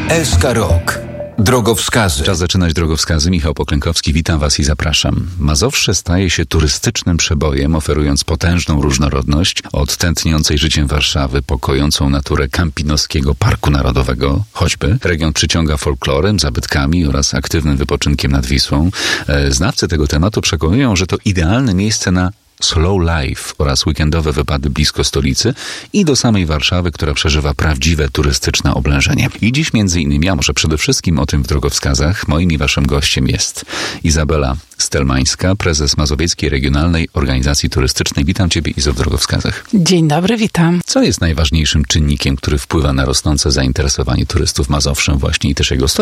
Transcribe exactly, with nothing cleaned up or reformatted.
S K Rok. Drogowskazy. Czas zaczynać drogowskazy. Michał Poklękowski, witam Was i zapraszam. Mazowsze staje się turystycznym przebojem, oferując potężną różnorodność od tętniącej życiem Warszawy po kojącą naturę Kampinoskiego Parku Narodowego, choćby. Region przyciąga folklorem, zabytkami oraz aktywnym wypoczynkiem nad Wisłą. Znawcy tego tematu przekonują, że to idealne miejsce na slow life oraz weekendowe wypady blisko stolicy i do samej Warszawy, która przeżywa prawdziwe turystyczne oblężenie. I dziś między innymi, a może przede wszystkim o tym w drogowskazach, moim i waszym gościem jest Izabela Stelmańska, prezes Mazowieckiej Regionalnej Organizacji Turystycznej. Witam Ciebie, Izo, w drogowskazach. Dzień dobry, witam. Co jest najważniejszym czynnikiem, który wpływa na rosnące zainteresowanie turystów Mazowszem właśnie i też jego